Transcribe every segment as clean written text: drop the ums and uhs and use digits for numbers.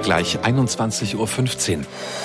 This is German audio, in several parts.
gleich 21:15 Uhr.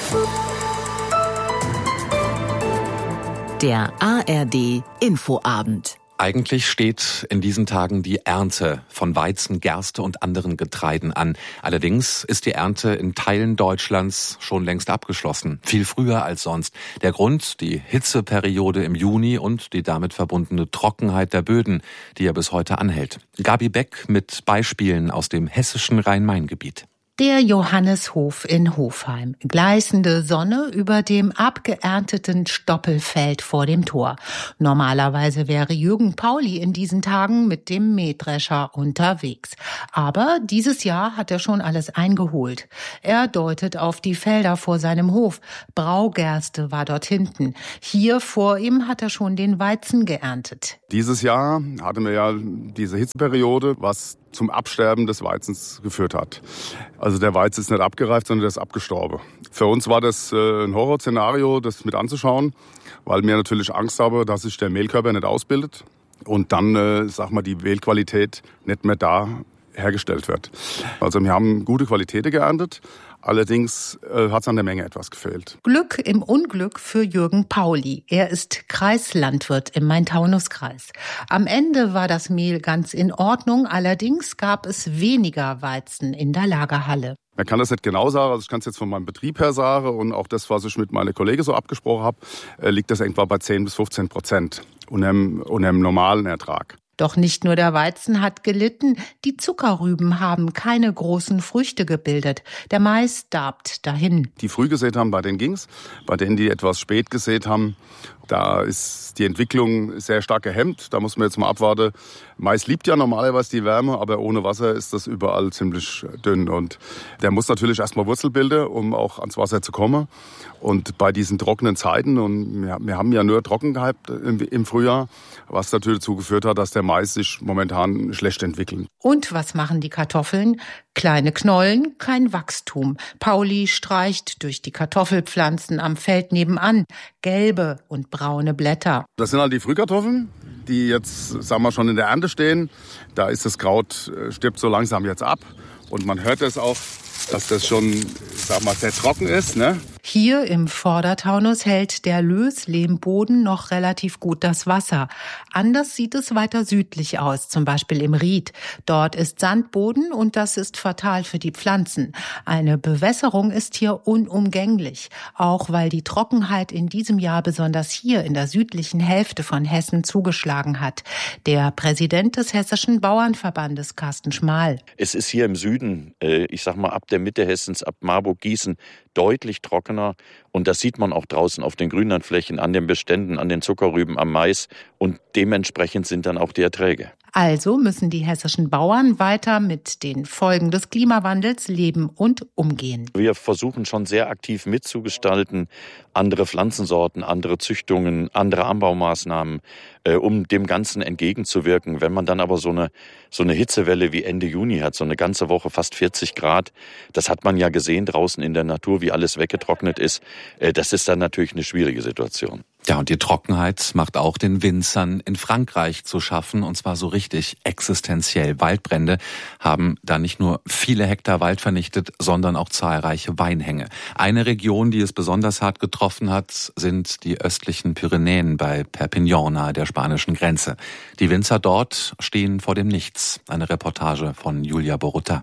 Der ARD Infoabend. Eigentlich steht in diesen Tagen die Ernte von Weizen, Gerste und anderen Getreiden an. Allerdings ist die Ernte in Teilen Deutschlands schon längst abgeschlossen. Viel früher als sonst. Der Grund: die Hitzeperiode im Juni und die damit verbundene Trockenheit der Böden, die ja bis heute anhält. Gabi Beck mit Beispielen aus dem hessischen Rhein-Main-Gebiet. Der Johanneshof in Hofheim. Gleißende Sonne über dem abgeernteten Stoppelfeld vor dem Tor. Normalerweise wäre Jürgen Pauli in diesen Tagen mit dem Mähdrescher unterwegs. Aber dieses Jahr hat er schon alles eingeholt. Er deutet auf die Felder vor seinem Hof. Braugerste war dort hinten. Hier vor ihm hat er schon den Weizen geerntet. Dieses Jahr hatten wir ja diese Hitzeperiode, was zum Absterben des Weizens geführt hat. Also der Weizen ist nicht abgereift, sondern der ist abgestorben. Für uns war das ein Horrorszenario, das mit anzuschauen, weil wir natürlich Angst haben, dass sich der Mehlkörper nicht ausbildet und dann, die Mehlqualität nicht mehr da hergestellt wird. Also wir haben gute Qualitäten geerntet. Allerdings hat es an der Menge etwas gefehlt. Glück im Unglück für Jürgen Pauli. Er ist Kreislandwirt im Main-Taunus-Kreis. Am Ende war das Mehl ganz in Ordnung, allerdings gab es weniger Weizen in der Lagerhalle. Man kann das nicht genau sagen, also ich kann es jetzt von meinem Betrieb her sagen und auch das, was ich mit meiner Kollegen so abgesprochen habe, liegt das etwa bei 10-15% unter einem normalen Ertrag. Doch nicht nur der Weizen hat gelitten, die Zuckerrüben haben keine großen Früchte gebildet. Der Mais darbt dahin. Die früh gesät haben, bei denen ging's. Bei denen, die etwas spät gesät haben, da ist die Entwicklung sehr stark gehemmt. Da muss man jetzt mal abwarten. Mais liebt ja normalerweise die Wärme, aber ohne Wasser ist das überall ziemlich dünn. Und der muss natürlich erstmal Wurzel bilden, um auch ans Wasser zu kommen. Und bei diesen trockenen Zeiten, und wir haben ja nur trocken gehabt im Frühjahr, was natürlich dazu geführt hat, dass der Mais sich momentan schlecht entwickelt. Und was machen die Kartoffeln? Kleine Knollen, kein Wachstum. Pauli streicht durch die Kartoffelpflanzen am Feld nebenan. Gelbe und braune Blätter. Das sind halt die Frühkartoffeln, die jetzt, schon in der Ernte stehen. Da ist das Kraut, stirbt so langsam jetzt ab. Und man hört es auch, dass das schon, sehr trocken ist, ne? Hier im Vordertaunus hält der Löslehmboden noch relativ gut das Wasser. Anders sieht es weiter südlich aus, zum Beispiel im Ried. Dort ist Sandboden und das ist fatal für die Pflanzen. Eine Bewässerung ist hier unumgänglich, auch weil die Trockenheit in diesem Jahr besonders hier in der südlichen Hälfte von Hessen zugeschlagen hat. Der Präsident des Hessischen Bauernverbandes, Carsten Schmal. Es ist hier im Süden, ab der Mitte Hessens, ab Marburg-Gießen, deutlich trockener. Und das sieht man auch draußen auf den Grünlandflächen, an den Beständen, an den Zuckerrüben, am Mais. Und dementsprechend sind dann auch die Erträge. Also müssen die hessischen Bauern weiter mit den Folgen des Klimawandels leben und umgehen. Wir versuchen schon sehr aktiv mitzugestalten, andere Pflanzensorten, andere Züchtungen, andere Anbaumaßnahmen, um dem Ganzen entgegenzuwirken. Wenn man dann aber so eine Hitzewelle wie Ende Juni hat, so eine ganze Woche fast 40 Grad, das hat man ja gesehen draußen in der Natur, wie alles weggetrocknet ist, das ist dann natürlich eine schwierige Situation. Ja, und die Trockenheit macht auch den Winzern in Frankreich zu schaffen, und zwar so richtig existenziell. Waldbrände haben da nicht nur viele Hektar Wald vernichtet, sondern auch zahlreiche Weinhänge. Eine Region, die es besonders hart getroffen hat, sind die östlichen Pyrenäen bei Perpignan nahe der spanischen Grenze. Die Winzer dort stehen vor dem Nichts. Eine Reportage von Julia Borutta.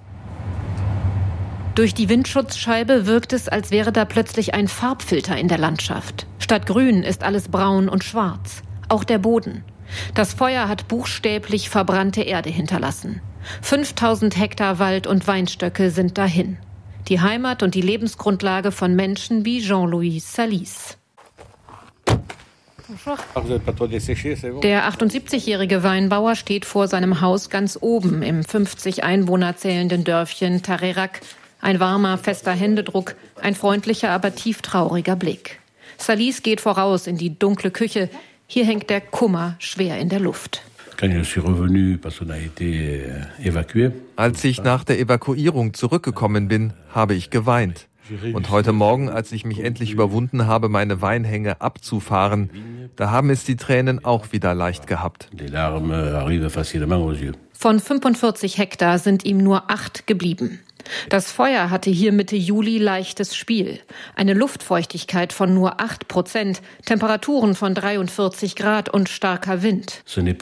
Durch die Windschutzscheibe wirkt es, als wäre da plötzlich ein Farbfilter in der Landschaft. Statt grün ist alles braun und schwarz. Auch der Boden. Das Feuer hat buchstäblich verbrannte Erde hinterlassen. 5000 Hektar Wald und Weinstöcke sind dahin. Die Heimat und die Lebensgrundlage von Menschen wie Jean-Louis Salis. Der 78-jährige Weinbauer steht vor seinem Haus ganz oben im 50 Einwohner zählenden Dörfchen Tarerac. Ein warmer, fester Händedruck, ein freundlicher, aber tieftrauriger Blick. Salis geht voraus in die dunkle Küche. Hier hängt der Kummer schwer in der Luft. Als ich nach der Evakuierung zurückgekommen bin, habe ich geweint. Und heute Morgen, als ich mich endlich überwunden habe, meine Weinhänge abzufahren, da haben es die Tränen auch wieder leicht gehabt. Von 45 Hektar sind ihm nur 8 geblieben. Das Feuer hatte hier Mitte Juli leichtes Spiel. Eine Luftfeuchtigkeit von nur 8%, Temperaturen von 43 Grad und starker Wind.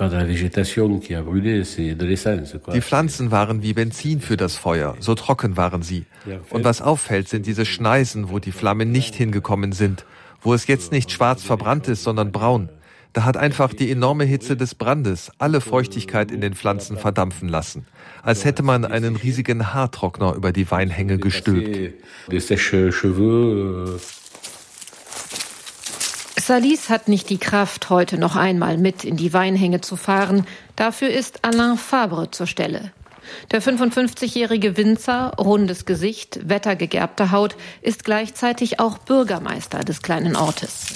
Die Pflanzen waren wie Benzin für das Feuer, so trocken waren sie. Und was auffällt, sind diese Schneisen, wo die Flammen nicht hingekommen sind, wo es jetzt nicht schwarz verbrannt ist, sondern braun. Da hat einfach die enorme Hitze des Brandes alle Feuchtigkeit in den Pflanzen verdampfen lassen. Als hätte man einen riesigen Haartrockner über die Weinhänge gestülpt. Salis hat nicht die Kraft, heute noch einmal mit in die Weinhänge zu fahren. Dafür ist Alain Fabre zur Stelle. Der 55-jährige Winzer, rundes Gesicht, wettergegerbte Haut, ist gleichzeitig auch Bürgermeister des kleinen Ortes.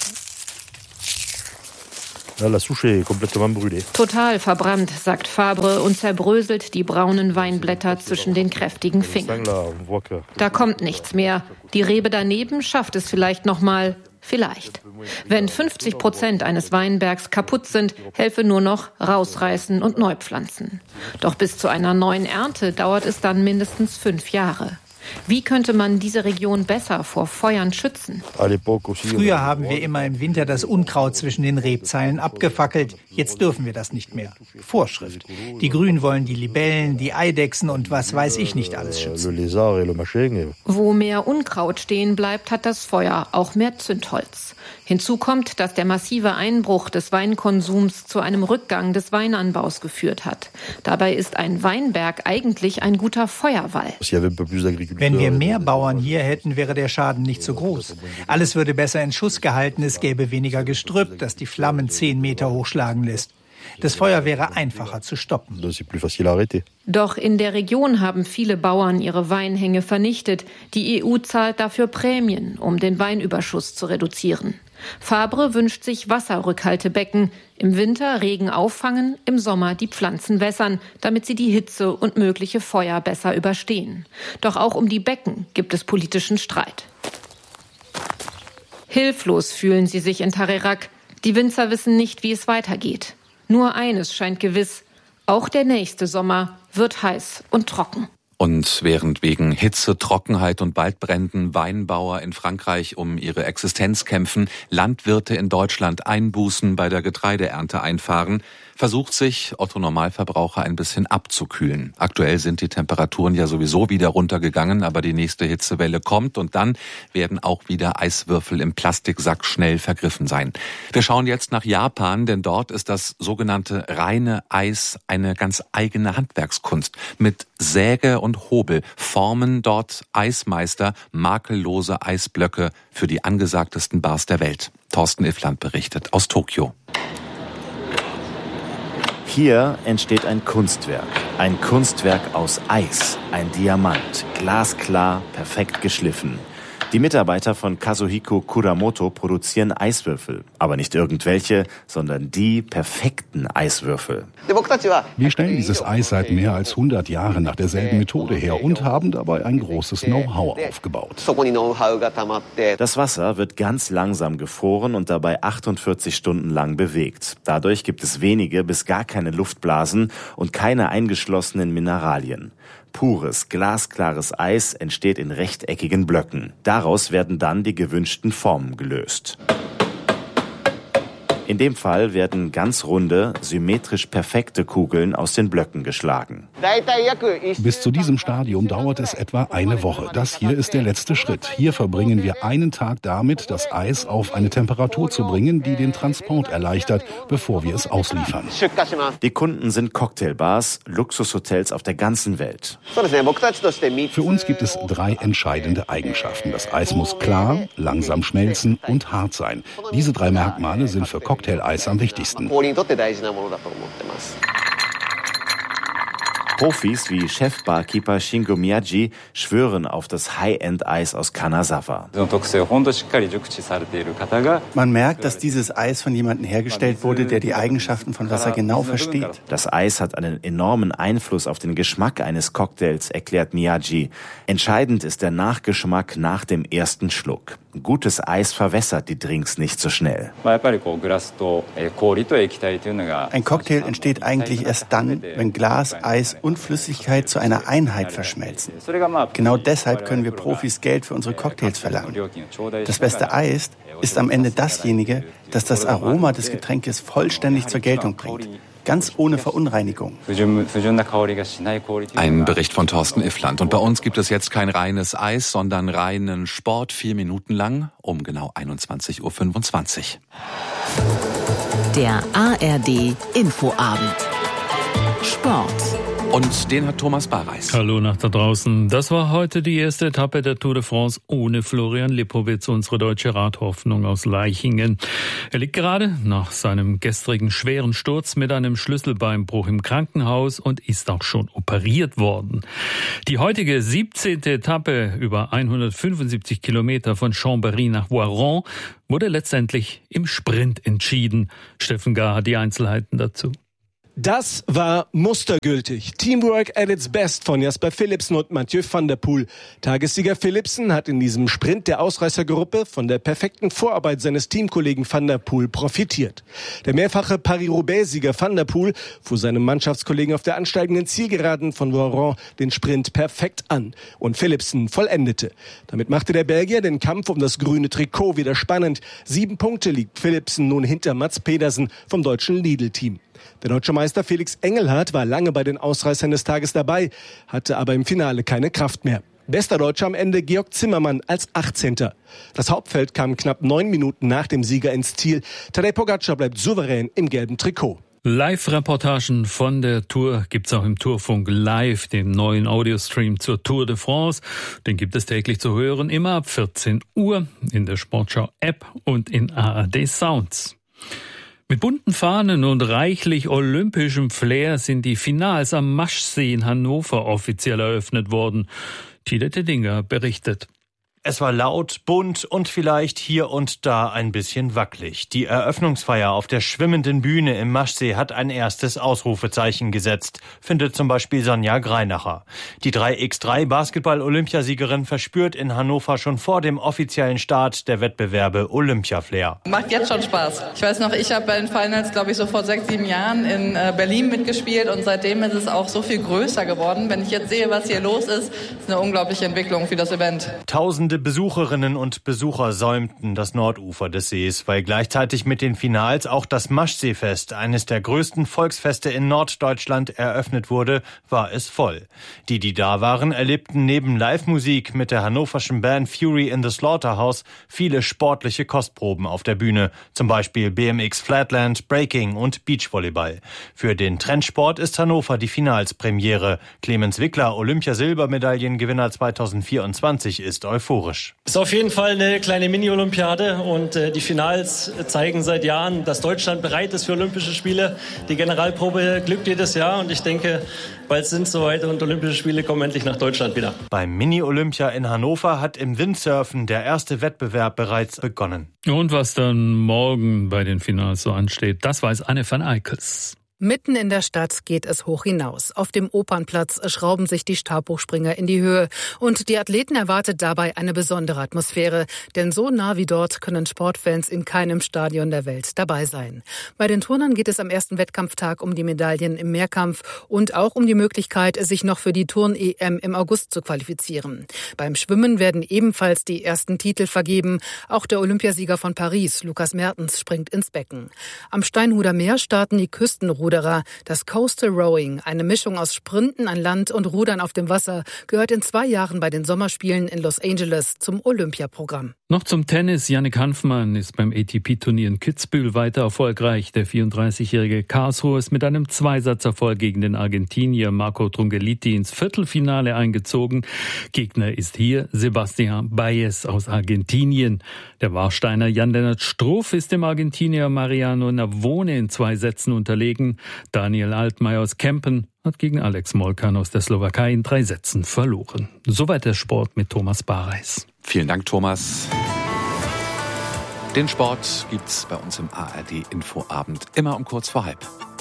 Total verbrannt, sagt Fabre und zerbröselt die braunen Weinblätter zwischen den kräftigen Fingern. Da kommt nichts mehr. Die Rebe daneben schafft es vielleicht noch mal. Vielleicht. Wenn 50% eines Weinbergs kaputt sind, helfe nur noch rausreißen und neu pflanzen. Doch bis zu einer neuen Ernte dauert es dann mindestens 5 Jahre. Wie könnte man diese Region besser vor Feuern schützen? Früher haben wir immer im Winter das Unkraut zwischen den Rebzeilen abgefackelt. Jetzt dürfen wir das nicht mehr. Vorschrift. Die Grünen wollen die Libellen, die Eidechsen und was weiß ich nicht alles schützen. Wo mehr Unkraut stehen bleibt, hat das Feuer auch mehr Zündholz. Hinzu kommt, dass der massive Einbruch des Weinkonsums zu einem Rückgang des Weinanbaus geführt hat. Dabei ist ein Weinberg eigentlich ein guter Feuerwall. Wenn wir mehr Bauern hier hätten, wäre der Schaden nicht so groß. Alles würde besser in Schuss gehalten, es gäbe weniger Gestrüpp, das die Flammen 10 Meter hochschlagen lässt. Das Feuer wäre einfacher zu stoppen. Doch in der Region haben viele Bauern ihre Weinhänge vernichtet. Die EU zahlt dafür Prämien, um den Weinüberschuss zu reduzieren. Fabre wünscht sich Wasserrückhaltebecken. Im Winter Regen auffangen, im Sommer die Pflanzen wässern, damit sie die Hitze und mögliche Feuer besser überstehen. Doch auch um die Becken gibt es politischen Streit. Hilflos fühlen sie sich in Tarerac. Die Winzer wissen nicht, wie es weitergeht. Nur eines scheint gewiss: Auch der nächste Sommer wird heiß und trocken. Und während wegen Hitze, Trockenheit und Waldbränden Weinbauer in Frankreich um ihre Existenz kämpfen, Landwirte in Deutschland Einbußen bei der Getreideernte einfahren, versucht sich Otto Normalverbraucher ein bisschen abzukühlen. Aktuell sind die Temperaturen ja sowieso wieder runtergegangen, aber die nächste Hitzewelle kommt und dann werden auch wieder Eiswürfel im Plastiksack schnell vergriffen sein. Wir schauen jetzt nach Japan, denn dort ist das sogenannte reine Eis eine ganz eigene Handwerkskunst. Mit Säge und Hobel formen dort Eismeister makellose Eisblöcke für die angesagtesten Bars der Welt. Thorsten Iffland berichtet aus Tokio. Hier entsteht ein Kunstwerk aus Eis, ein Diamant, glasklar, perfekt geschliffen. Die Mitarbeiter von Kazuhiko Kuramoto produzieren Eiswürfel, aber nicht irgendwelche, sondern die perfekten Eiswürfel. Wir stellen dieses Eis seit mehr als 100 Jahren nach derselben Methode her und haben dabei ein großes Know-how aufgebaut. Das Wasser wird ganz langsam gefroren und dabei 48 Stunden lang bewegt. Dadurch gibt es wenige bis gar keine Luftblasen und keine eingeschlossenen Mineralien. Pures, glasklares Eis entsteht in rechteckigen Blöcken. Daraus werden dann die gewünschten Formen gelöst. In dem Fall werden ganz runde, symmetrisch perfekte Kugeln aus den Blöcken geschlagen. Bis zu diesem Stadium dauert es etwa eine Woche. Das hier ist der letzte Schritt. Hier verbringen wir einen Tag damit, das Eis auf eine Temperatur zu bringen, die den Transport erleichtert, bevor wir es ausliefern. Die Kunden sind Cocktailbars, Luxushotels auf der ganzen Welt. Für uns gibt es 3 entscheidende Eigenschaften. Das Eis muss klar, langsam schmelzen und hart sein. Diese 3 Merkmale sind für Cocktail-Eis am wichtigsten. Profis wie Chef-Barkeeper Shingo Miyagi schwören auf das High-End-Eis aus Kanazawa. Man merkt, dass dieses Eis von jemandem hergestellt wurde, der die Eigenschaften von Wasser genau versteht. Das Eis hat einen enormen Einfluss auf den Geschmack eines Cocktails, erklärt Miyagi. Entscheidend ist der Nachgeschmack nach dem ersten Schluck. Gutes Eis verwässert die Drinks nicht so schnell. Ein Cocktail entsteht eigentlich erst dann, wenn Glas, Eis und Flüssigkeit zu einer Einheit verschmelzen. Genau deshalb können wir Profis Geld für unsere Cocktails verlangen. Das beste Eis ist am Ende dasjenige, das das Aroma des Getränkes vollständig zur Geltung bringt. Ganz ohne Verunreinigung. Ein Bericht von Thorsten Iffland. Und bei uns gibt es jetzt kein reines Eis, sondern reinen Sport, 4 Minuten lang, um genau 21.25 Uhr. Der ARD Infoabend. Sport. Und den hat Thomas Barreis. Hallo nach da draußen. Das war heute die erste Etappe der Tour de France ohne Florian Lipowitz, unsere deutsche Radhoffnung aus Leichingen. Er liegt gerade nach seinem gestrigen schweren Sturz mit einem Schlüsselbeinbruch im Krankenhaus und ist auch schon operiert worden. Die heutige 17. Etappe über 175 Kilometer von Chambéry nach Voiron wurde letztendlich im Sprint entschieden. Steffen Gahr hat die Einzelheiten dazu. Das war mustergültig. Teamwork at its best von Jasper Philipsen und Mathieu van der Poel. Tagessieger Philipsen hat in diesem Sprint der Ausreißergruppe von der perfekten Vorarbeit seines Teamkollegen van der Poel profitiert. Der mehrfache Paris-Roubaix-Sieger van der Poel fuhr seinem Mannschaftskollegen auf der ansteigenden Zielgeraden von Voiron den Sprint perfekt an. Und Philipsen vollendete. Damit machte der Belgier den Kampf um das grüne Trikot wieder spannend. 7 Punkte liegt Philipsen nun hinter Mats Pedersen vom deutschen Lidl-Team. Der deutsche Meister Felix Engelhardt war lange bei den Ausreißern des Tages dabei, hatte aber im Finale keine Kraft mehr. Bester Deutscher am Ende Georg Zimmermann als 18. Das Hauptfeld kam knapp 9 Minuten nach dem Sieger ins Ziel. Tadej Pogačar bleibt souverän im gelben Trikot. Live-Reportagen von der Tour gibt's auch im Tourfunk Live, dem neuen Audiostream zur Tour de France. Den gibt es täglich zu hören, immer ab 14 Uhr in der Sportschau-App und in ARD Sounds. Mit bunten Fahnen und reichlich olympischem Flair sind die Finals am Maschsee in Hannover offiziell eröffnet worden. Tide Teddinger berichtet. Es war laut, bunt und vielleicht hier und da ein bisschen wackelig. Die Eröffnungsfeier auf der schwimmenden Bühne im Maschsee hat ein erstes Ausrufezeichen gesetzt, findet zum Beispiel Sonja Greinacher. Die 3x3 Basketball-Olympiasiegerin verspürt in Hannover schon vor dem offiziellen Start der Wettbewerbe Olympia-Flair. Macht jetzt schon Spaß. Ich weiß noch, ich habe bei den Finals, glaube ich, so vor 6, 7 Jahren in Berlin mitgespielt und seitdem ist es auch so viel größer geworden. Wenn ich jetzt sehe, was hier los ist, ist eine unglaubliche Entwicklung für das Event. Tausende Besucherinnen und Besucher säumten das Nordufer des Sees, weil gleichzeitig mit den Finals auch das Maschseefest, eines der größten Volksfeste in Norddeutschland, eröffnet wurde, war es voll. Die da waren, erlebten neben Live-Musik mit der hannoverschen Band Fury in the Slaughterhouse viele sportliche Kostproben auf der Bühne, zum Beispiel BMX Flatland, Breaking und Beachvolleyball. Für den Trendsport ist Hannover die Finalspremiere. Clemens Wickler, Olympiasilbermedaillengewinner 2024, ist euphorisch. Ist auf jeden Fall eine kleine Mini-Olympiade und die Finals zeigen seit Jahren, dass Deutschland bereit ist für Olympische Spiele. Die Generalprobe glückt jedes Jahr und ich denke, bald sind es soweit und Olympische Spiele kommen endlich nach Deutschland wieder. Beim Mini-Olympia in Hannover hat im Windsurfen der erste Wettbewerb bereits begonnen. Und was dann morgen bei den Finals so ansteht, das weiß Anne van Eickels. Mitten in der Stadt geht es hoch hinaus. Auf dem Opernplatz schrauben sich die Stabhochspringer in die Höhe. Und die Athleten erwartet dabei eine besondere Atmosphäre. Denn so nah wie dort können Sportfans in keinem Stadion der Welt dabei sein. Bei den Turnern geht es am ersten Wettkampftag um die Medaillen im Mehrkampf und auch um die Möglichkeit, sich noch für die Turn-EM im August zu qualifizieren. Beim Schwimmen werden ebenfalls die ersten Titel vergeben. Auch der Olympiasieger von Paris, Lukas Mertens, springt ins Becken. Am Steinhuder Meer starten die Küstenruderer. Das Coastal Rowing, eine Mischung aus Sprinten an Land und Rudern auf dem Wasser, gehört in 2 Jahren bei den Sommerspielen in Los Angeles zum Olympiaprogramm. Noch zum Tennis. Yannick Hanfmann ist beim ATP-Turnier in Kitzbühel weiter erfolgreich. Der 34-jährige Karlsruhe ist mit einem Zweisatzerfolg gegen den Argentinier Marco Trungelliti ins Viertelfinale eingezogen. Gegner ist hier Sebastian Baez aus Argentinien. Der Warsteiner Jan-Lennart Struff ist dem Argentinier Mariano Navone in 2 Sätzen unterlegen. Daniel Altmaier aus Kempen hat gegen Alex Molkan aus der Slowakei in 3 Sätzen verloren. Soweit der Sport mit Thomas Barreis. Vielen Dank, Thomas. Den Sport gibt's bei uns im ARD Infoabend immer um kurz vor halb.